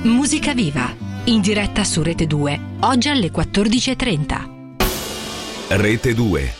Musica Viva, in diretta su Rete 2, oggi alle 14:30. Rete 2.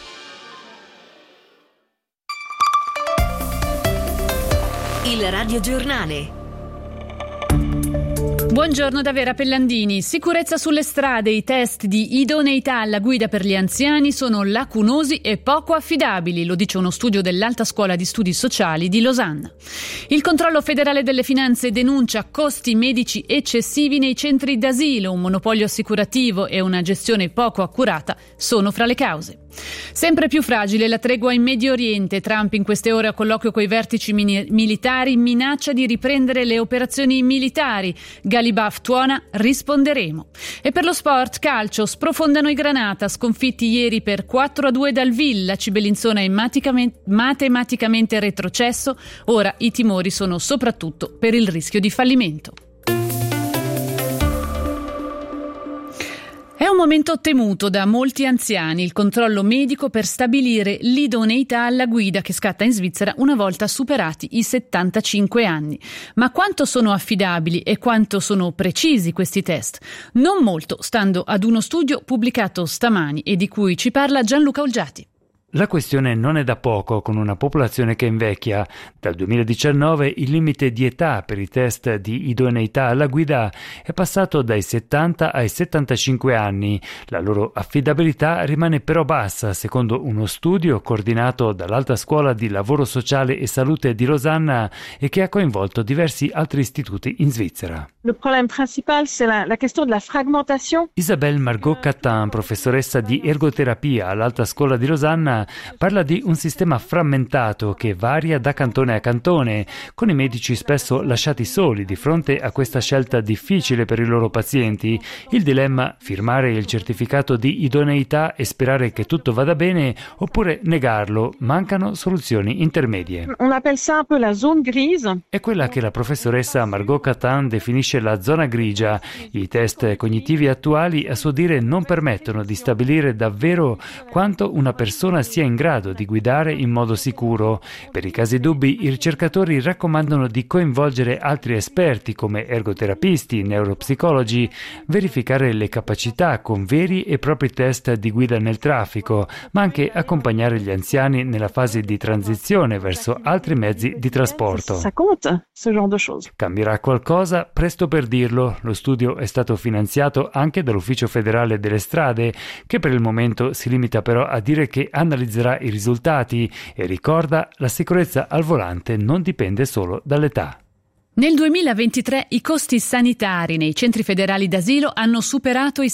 Il radiogiornale. Buongiorno da Vera Pellandini. Sicurezza sulle strade. I test di idoneità alla guida per gli anziani sono lacunosi e poco affidabili, lo dice uno studio dell'Alta Scuola di Studi Sociali di Losanna. Il controllo federale delle finanze denuncia costi medici eccessivi nei centri d'asilo, un monopolio assicurativo e una gestione poco accurata sono fra le cause. Sempre più fragile la tregua in Medio Oriente. Trump in queste ore a colloquio coi vertici militari minaccia di riprendere le operazioni militari. Galibaf tuona, risponderemo. E per lo sport, calcio, sprofondano i Granata, sconfitti ieri per 4-2 dal Vil. La Cibelinzona è matematicamente retrocesso. Ora i timori sono soprattutto per il rischio di fallimento. È un momento temuto da molti anziani, il controllo medico per stabilire l'idoneità alla guida che scatta in Svizzera una volta superati i 75 anni. Ma quanto sono affidabili e quanto sono precisi questi test? Non molto, stando ad uno studio pubblicato stamani e di cui ci parla Gianluca Olgiati. La questione non è da poco, con una popolazione che invecchia. Dal 2019 il limite di età per i test di idoneità alla guida è passato dai 70 ai 75 anni. La loro affidabilità rimane però bassa, secondo uno studio coordinato dall'Alta Scuola di Lavoro Sociale e Salute di Losanna e che ha coinvolto diversi altri istituti in Svizzera. Le problème principal, c'est la question de la fragmentation. Isabelle Margot Catin, professoressa di ergoterapia all'Alta Scuola di Losanna, parla di un sistema frammentato che varia da cantone a cantone, con i medici spesso lasciati soli di fronte a questa scelta difficile per i loro pazienti. Il dilemma: firmare il certificato di idoneità e sperare che tutto vada bene, oppure negarlo. Mancano soluzioni intermedie. On appelle ça un peu la zone grise. È quella che la professoressa Margot Catin definisce la zona grigia. I test cognitivi attuali, a suo dire, non permettono di stabilire davvero quanto una persona sia in grado di guidare in modo sicuro. Per i casi dubbi, i ricercatori raccomandano di coinvolgere altri esperti come ergoterapisti, neuropsicologi, verificare le capacità con veri e propri test di guida nel traffico, ma anche accompagnare gli anziani nella fase di transizione verso altri mezzi di trasporto. Ça compte, ce genre de choses. Cambierà qualcosa? Presto per dirlo. Lo studio è stato finanziato anche dall'Ufficio Federale delle Strade, che per il momento si limita però a dire che analizzerà i risultati e ricorda: la sicurezza al volante non dipende solo dall'età. Nel 2023 i costi sanitari nei centri federali d'asilo hanno superato i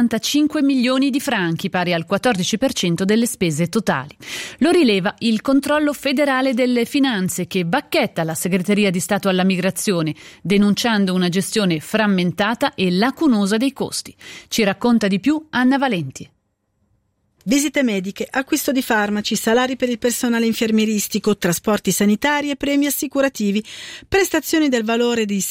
65 milioni di franchi, pari al 14% delle spese totali. Lo rileva il controllo federale delle finanze, che bacchetta la Segreteria di Stato alla Migrazione, denunciando una gestione frammentata e lacunosa dei costi. Ci racconta di più Anna Valenti. Visite mediche, acquisto di farmaci, salari per il personale infermieristico, trasporti sanitari e premi assicurativi, prestazioni del valore di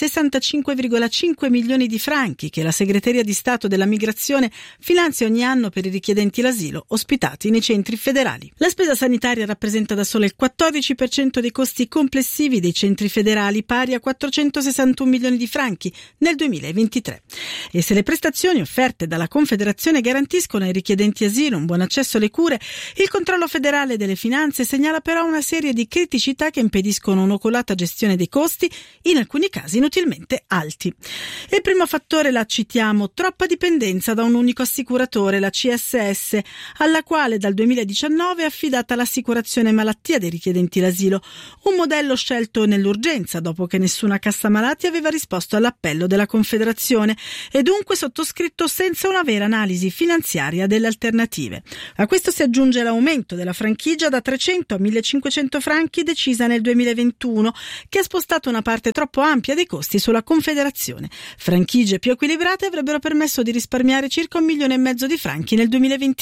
65,5 milioni di franchi che la Segreteria di Stato della Migrazione finanzia ogni anno per i richiedenti l'asilo ospitati nei centri federali. La spesa sanitaria rappresenta da sola il 14% dei costi complessivi dei centri federali, pari a 461 milioni di franchi nel 2023. E se le prestazioni offerte dalla Confederazione garantiscono ai richiedenti asilo un buon accesso alle cure, il controllo federale delle finanze segnala però una serie di criticità che impediscono un'oculata gestione dei costi, in alcuni casi inutilmente alti. Il primo fattore, la citiamo: troppa dipendenza da un unico assicuratore, la CSS, alla quale dal 2019 è affidata l'assicurazione malattia dei richiedenti l'asilo, un modello scelto nell'urgenza dopo che nessuna cassa malati aveva risposto all'appello della Confederazione e dunque sottoscritto senza una vera analisi finanziaria delle alternative. A questo si aggiunge l'aumento della franchigia da 300 a 1.500 franchi decisa nel 2021, che ha spostato una parte troppo ampia dei costi sulla Confederazione. Franchigie più equilibrate avrebbero permesso di risparmiare circa 1,5 milioni di franchi nel 2023.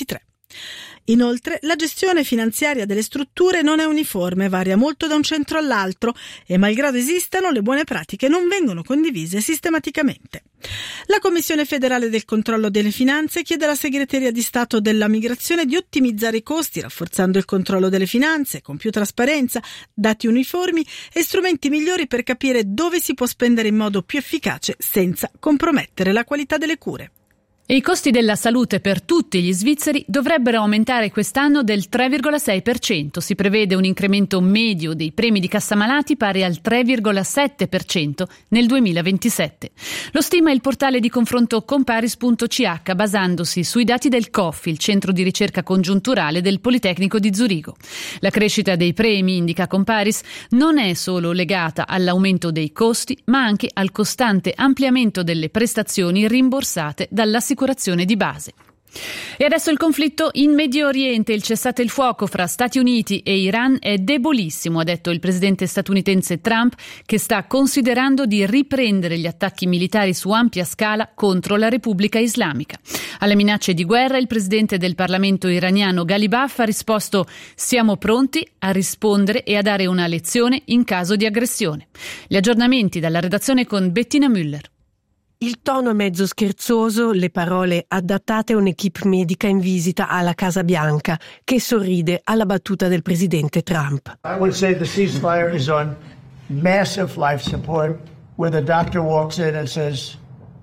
Inoltre, la gestione finanziaria delle strutture non è uniforme, varia molto da un centro all'altro e, malgrado esistano, le buone pratiche non vengono condivise sistematicamente. La Commissione federale del controllo delle finanze chiede alla Segreteria di Stato della Migrazione di ottimizzare i costi, rafforzando il controllo delle finanze, con più trasparenza, dati uniformi e strumenti migliori per capire dove si può spendere in modo più efficace senza compromettere la qualità delle cure. E i costi della salute per tutti gli svizzeri dovrebbero aumentare quest'anno del 3,6%. Si prevede un incremento medio dei premi di cassamalati pari al 3,7% nel 2027. Lo stima il portale di confronto Comparis.ch basandosi sui dati del COF, il centro di ricerca congiunturale del Politecnico di Zurigo. La crescita dei premi, indica Comparis, non è solo legata all'aumento dei costi, ma anche al costante ampliamento delle prestazioni rimborsate dall'assicurazione di base. E adesso il conflitto in Medio Oriente. Il cessate il fuoco fra Stati Uniti e Iran è debolissimo, ha detto il presidente statunitense Trump, che sta considerando di riprendere gli attacchi militari su ampia scala contro la Repubblica Islamica. Alle minacce di guerra il presidente del Parlamento iraniano Ghalibaf ha risposto: siamo pronti a rispondere e a dare una lezione in caso di aggressione. Gli aggiornamenti dalla redazione con Bettina Müller. Il tono è mezzo scherzoso, le parole adattate a un'equipe medica in visita alla Casa Bianca, che sorride alla battuta del presidente Trump. I would say the ceasefire is on massive life support, where the doctor walks in and says,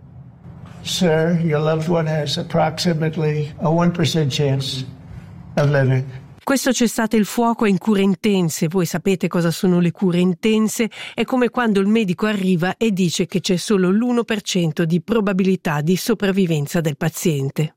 "Sir, your loved one has approximately a 1% chance of living." Questo cessate il fuoco è in cure intense. Voi sapete cosa sono le cure intense? È come quando il medico arriva e dice che c'è solo l'1% di probabilità di sopravvivenza del paziente.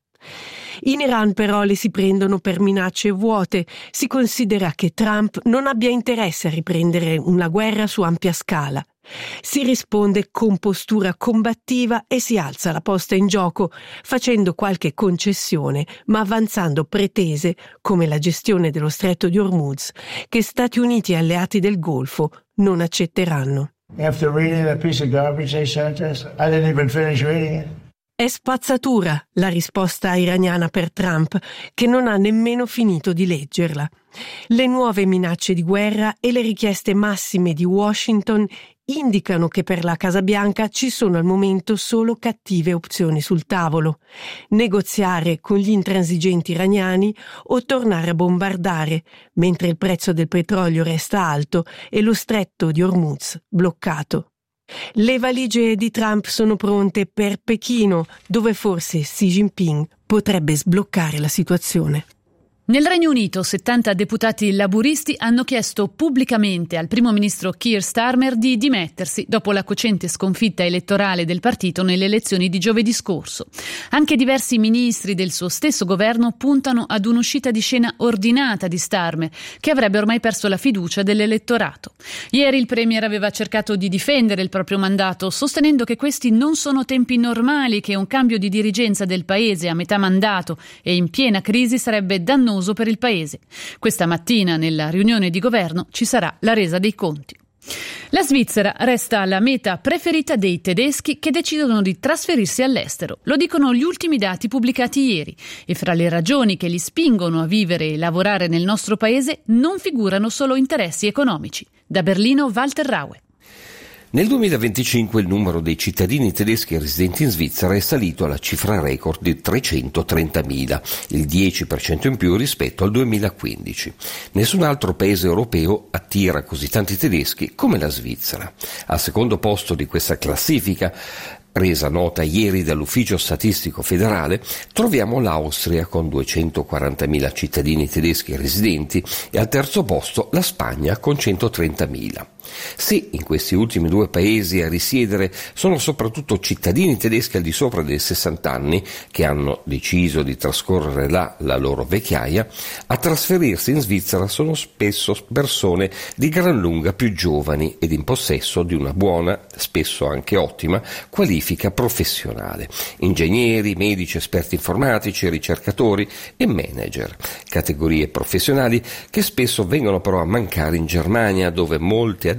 In Iran però le si prendono per minacce vuote. Si considera che Trump non abbia interesse a riprendere una guerra su ampia scala. Si risponde con postura combattiva e si alza la posta in gioco, facendo qualche concessione, ma avanzando pretese come la gestione dello stretto di Hormuz, che Stati Uniti e alleati del Golfo non accetteranno. After reading that piece of garbage they sent us, I didn't even finish reading it. È spazzatura la risposta iraniana per Trump, che non ha nemmeno finito di leggerla. Le nuove minacce di guerra e le richieste massime di Washington indicano che per la Casa Bianca ci sono al momento solo cattive opzioni sul tavolo: negoziare con gli intransigenti iraniani o tornare a bombardare, mentre il prezzo del petrolio resta alto e lo stretto di Hormuz bloccato. Le valigie di Trump sono pronte per Pechino, dove forse Xi Jinping potrebbe sbloccare la situazione. Nel Regno Unito 70 deputati laburisti hanno chiesto pubblicamente al primo ministro Keir Starmer di dimettersi dopo la cocente sconfitta elettorale del partito nelle elezioni di giovedì scorso. Anche diversi ministri del suo stesso governo puntano ad un'uscita di scena ordinata di Starmer, che avrebbe ormai perso la fiducia dell'elettorato. Ieri il premier aveva cercato di difendere il proprio mandato, sostenendo che questi non sono tempi normali, che un cambio di dirigenza del paese a metà mandato e in piena crisi sarebbe dannoso per il paese. Questa mattina nella riunione di governo ci sarà la resa dei conti. La Svizzera resta la meta preferita dei tedeschi che decidono di trasferirsi all'estero. Lo dicono gli ultimi dati pubblicati ieri, e fra le ragioni che li spingono a vivere e lavorare nel nostro paese non figurano solo interessi economici. Da Berlino, Walter Raue. Nel 2025 il numero dei cittadini tedeschi residenti in Svizzera è salito alla cifra record di 330.000, il 10% in più rispetto al 2015. Nessun altro paese europeo attira così tanti tedeschi come la Svizzera. Al secondo posto di questa classifica, resa nota ieri dall'Ufficio Statistico Federale, troviamo l'Austria con 240.000 cittadini tedeschi residenti e al terzo posto la Spagna con 130.000. Se in questi ultimi due paesi a risiedere sono soprattutto cittadini tedeschi al di sopra dei 60 anni che hanno deciso di trascorrere là la loro vecchiaia, a trasferirsi in Svizzera sono spesso persone di gran lunga più giovani ed in possesso di una buona, spesso anche ottima, qualifica professionale: ingegneri, medici, esperti informatici, ricercatori e manager, categorie professionali che spesso vengono però a mancare in Germania, dove molte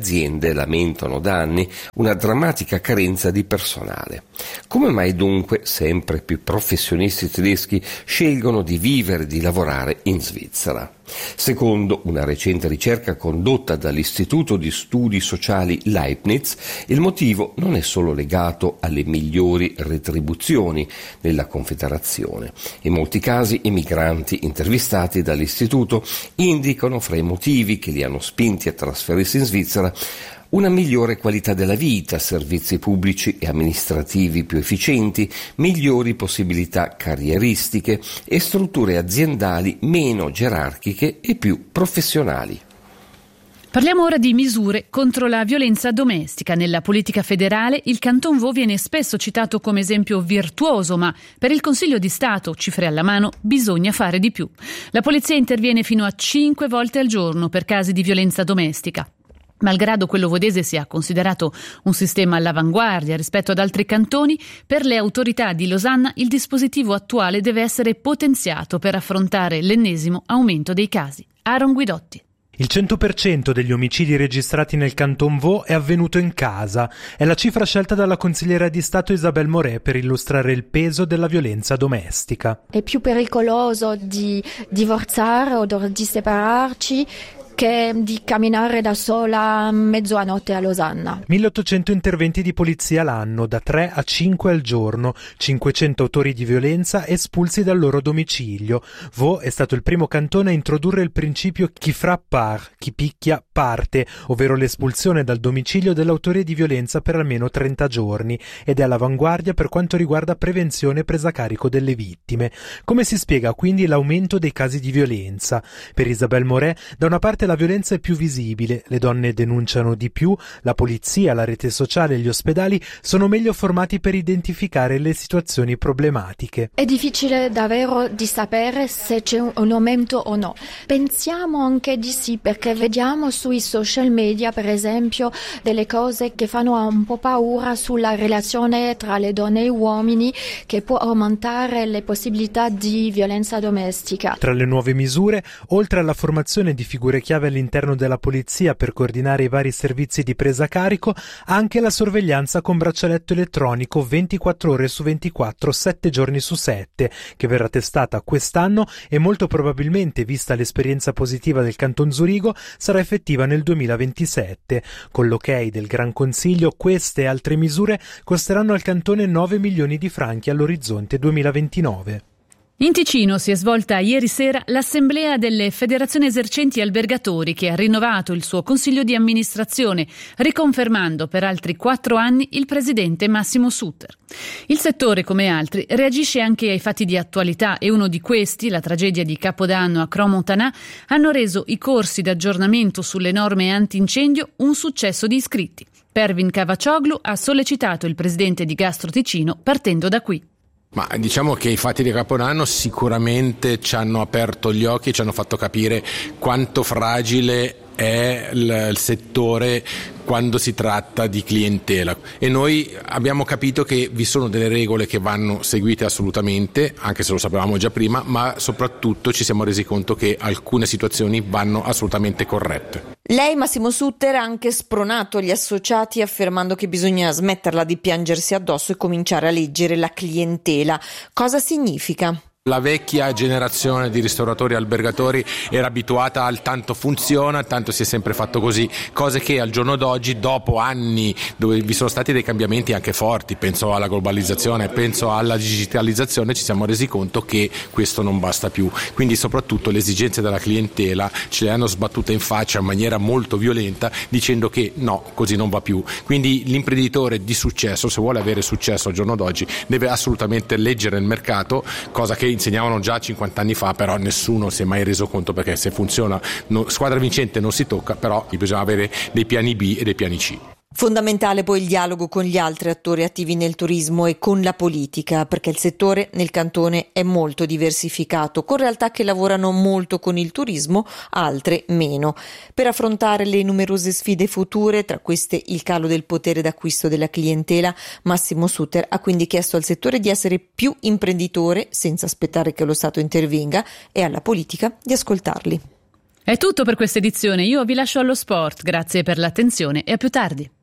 aziende lamentano da anni una drammatica carenza di personale. Come mai dunque sempre più professionisti tedeschi scelgono di vivere e di lavorare in Svizzera? Secondo una recente ricerca condotta dall'Istituto di Studi Sociali Leibniz, il motivo non è solo legato alle migliori retribuzioni nella Confederazione. In molti casi i migranti intervistati dall'Istituto indicano fra i motivi che li hanno spinti a trasferirsi in Svizzera una migliore qualità della vita, servizi pubblici e amministrativi più efficienti, migliori possibilità carrieristiche e strutture aziendali meno gerarchiche e più professionali. Parliamo ora di misure contro la violenza domestica. Nella politica federale il Canton Vaud viene spesso citato come esempio virtuoso, ma per il Consiglio di Stato, cifre alla mano, bisogna fare di più. La polizia interviene fino a 5 volte al giorno per casi di violenza domestica. Malgrado quello vodese sia considerato un sistema all'avanguardia rispetto ad altri cantoni, per le autorità di Losanna il dispositivo attuale deve essere potenziato per affrontare l'ennesimo aumento dei casi. Aaron Guidotti. Il 100% degli omicidi registrati nel Canton Vaud è avvenuto in casa. È la cifra scelta dalla consigliera di Stato Isabelle Moret per illustrare il peso della violenza domestica. È più pericoloso di divorziare o di separarci che di camminare da sola mezzo a notte a Losanna. 1800 interventi di polizia l'anno, da 3 a 5 al giorno, 500 autori di violenza espulsi dal loro domicilio. Vaud è stato il primo cantone a introdurre il principio chi frappe part, chi picchia parte, ovvero l'espulsione dal domicilio dell'autore di violenza per almeno 30 giorni, ed è all'avanguardia per quanto riguarda prevenzione e presa a carico delle vittime. Come si spiega quindi l'aumento dei casi di violenza? Per Isabelle Moret, da una parte la violenza è più visibile, le donne denunciano di più, la polizia, la rete sociale e gli ospedali sono meglio formati per identificare le situazioni problematiche. È difficile davvero di sapere se c'è un aumento o no. Pensiamo anche di sì, perché vediamo sui social media, per esempio, delle cose che fanno un po' paura sulla relazione tra le donne e gli uomini, che può aumentare le possibilità di violenza domestica. Tra le nuove misure, oltre alla formazione di figure chiave all'interno della polizia per coordinare i vari servizi di presa a carico, anche la sorveglianza con braccialetto elettronico 24 ore su 24, 7 giorni su 7, che verrà testata quest'anno e molto probabilmente, vista l'esperienza positiva del Canton Zurigo, sarà effettiva nel 2027. Con l'ok del Gran Consiglio, queste e altre misure costeranno al cantone 9 milioni di franchi all'orizzonte 2029. In Ticino si è svolta ieri sera l'assemblea delle federazioni esercenti e albergatori, che ha rinnovato il suo consiglio di amministrazione, riconfermando per altri 4 anni il presidente Massimo Sutter. Il settore, come altri, reagisce anche ai fatti di attualità e uno di questi, la tragedia di Capodanno a Crans-Montana, hanno reso i corsi d'aggiornamento sulle norme antincendio un successo di iscritti. Pervin Cavaccioglu ha sollecitato il presidente di Gastro Ticino partendo da qui. Ma diciamo che i fatti di Capodanno sicuramente ci hanno aperto gli occhi, ci hanno fatto capire quanto fragile è il settore quando si tratta di clientela, e noi abbiamo capito che vi sono delle regole che vanno seguite assolutamente, anche se lo sapevamo già prima, ma soprattutto ci siamo resi conto che alcune situazioni vanno assolutamente corrette. Lei, Massimo Sutter, ha anche spronato gli associati affermando che bisogna smetterla di piangersi addosso e cominciare a leggere la clientela. Cosa significa? La vecchia generazione di ristoratori e albergatori era abituata al tanto funziona, tanto si è sempre fatto così, cose che al giorno d'oggi, dopo anni dove vi sono stati dei cambiamenti anche forti, penso alla globalizzazione, penso alla digitalizzazione, ci siamo resi conto che questo non basta più. Quindi soprattutto le esigenze della clientela ce le hanno sbattute in faccia in maniera molto violenta, dicendo che no, così non va più. Quindi l'imprenditore di successo, se vuole avere successo al giorno d'oggi, deve assolutamente leggere il mercato, cosa che insegnavano già 50 anni fa, però nessuno si è mai reso conto, perché se funziona squadra vincente non si tocca, però bisogna avere dei piani B e dei piani C. Fondamentale poi il dialogo con gli altri attori attivi nel turismo e con la politica, perché il settore nel cantone è molto diversificato, con realtà che lavorano molto con il turismo, altre meno. Per affrontare le numerose sfide future, tra queste il calo del potere d'acquisto della clientela, Massimo Sutter ha quindi chiesto al settore di essere più imprenditore senza aspettare che lo Stato intervenga e alla politica di ascoltarli. È tutto per questa edizione, io vi lascio allo sport, grazie per l'attenzione e a più tardi.